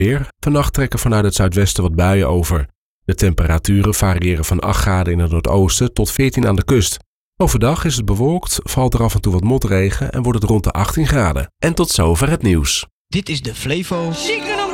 Weer. Vannacht trekken vanuit het zuidwesten wat buien over. De temperaturen variëren van 8 graden in het noordoosten tot 14 aan de kust. Overdag is het bewolkt, valt er af en toe wat motregen en wordt het rond de 18 graden. En tot zover het nieuws. Dit is de Flevo